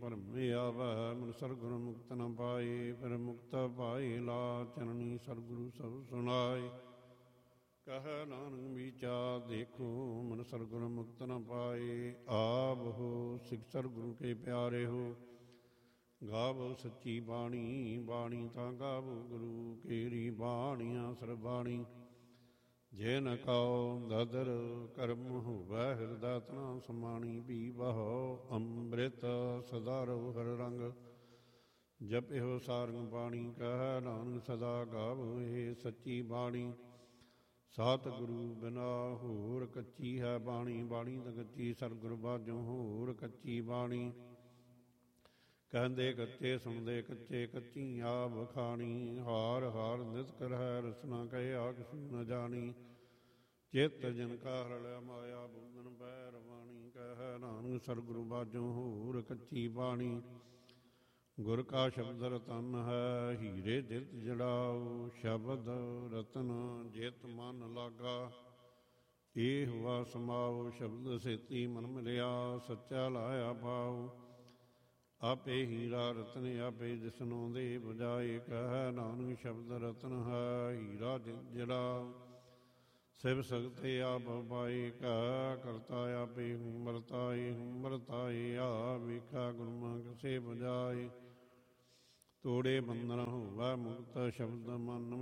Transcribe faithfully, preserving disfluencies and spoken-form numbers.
ਭਰਮੇ ਆਵੈ ਮਨ ਸਰਗੁਰ ਮੁਕਤ ਨ ਪਾਏ। ਫਿਰ ਮੁਕਤ ਪਾਏ ਲਾ ਚਰਣੀ ਸਰਗੁਰੂ ਸਭ ਸੁਣਾਏ। ਕਹਿ ਨਾਨਕ ਵਿਚਾਰ ਦੇਖੋ ਮਨ ਸਰਗੁਰ ਮੁਕਤ ਨ ਪਾਏ। ਆਪ ਹੋ ਸਿੱਖ ਸਰਗੁਰੂ ਕੇ ਪਿਆਰੇ ਹੋ। ਗਾਵੋ ਸੱਚੀ ਬਾਣੀ ਬਾਣੀ ਤਾਂ ਗਾਵੋ ਗੁਰੂ ਕੇਰੀ ਬਾਣੀਆਂ ਸਰਬਾਣੀ। ਜੇ ਨ ਕਉ ਦਦਰ ਕਰਮ ਹੋਵੈ ਹਿਰਦਾ ਤਨਾ ਸਮਾਣੀ। ਪੀ ਬਹੋ ਅੰਮ੍ਰਿਤ ਸਦਾ ਰਹੋ ਹਰ ਰੰਗ। ਜਪਿਓ ਸਾਰੰਗ ਬਾਣੀ ਕਹਿ ਨਾਨਕ ਸਦਾ ਗਾਵੋ ਇਹ ਸੱਚੀ ਬਾਣੀ। ਸਤਿਗੁਰੂ ਬਿਨਾ ਹੋਰ ਕੱਚੀ ਹੈ ਬਾਣੀ। ਬਾਣੀ ਤਾਂ ਕੱਚੀ ਸਰਗੁਰ ਬਾਝੋਂ ਹੋਰ ਕੱਚੀ ਬਾਣੀ। ਕਹਿੰਦੇ ਕੱਚੇ ਸੁਣਦੇ ਕੱਚੇ ਕੱਚੀ ਆਪ ਖਾਣੀ। ਹਾਰ ਹਾਰ ਨਿਤ ਕਰਹਿ ਰਸਨਾ ਕਹਿਆ ਕਿਸੂ ਨ ਜਾਣੀ। ਚਿੱਤ ਜਨ ਕਾ ਹਰਲਿਆ ਮਾਇਆ ਬੂੰਦਨ ਪੈ ਰਵਾਣੀ। ਕਹਿ ਨਾਨਕ ਸਰਗੁਰੂ ਬਾਝੋਂ ਹੋਰ ਕੱਚੀ ਬਾਣੀ। ਗੁਰ ਕਾ ਸ਼ਬਦ ਰਤਨ ਹੈ ਹੀਰੇ ਦਿਤ ਜੜਾਓ। ਸ਼ਬਦ ਰਤਨ ਜਿਤ ਮਨ ਲਾਗਾ। ਇਹ ਹੁਆ ਸਮਾਓ ਸ਼ਬਦ ਸੇਤੀ ਮਨ ਮਿਲਿਆ। ਸੱਚਾ ਲਾਇਆ ਪਾਓ ਆਪੇ ਹੀਰਾ ਰਤਨ ਆਪੇ ਜਿਸਨੋਂ ਦੇ ਬਜਾਏ। ਕਹਿ ਨਾਨਕ ਸ਼ਬਦ ਰਤਨ ਹੈ ਹੀਰਾ ਦਿਤ ਜੜਾਓ। ਸਿਵ ਸਗਤੇ ਆਪ ਪਾਏ ਕਹਿ ਕਰਤਾ ਆਪੇ ਹੂੰ ਵਰਤਾਏ। ਹੂੰ ਵਰਤਾਏ ਆ ਵੇਖਾ ਗੁਰਮੁਖ ਸੇ ਬਜਾਏ। ਤੋੜੇ ਬੰਧਨ ਹੋਵੈ ਮੁਕਤ ਸ਼ਬਦ ਮਨ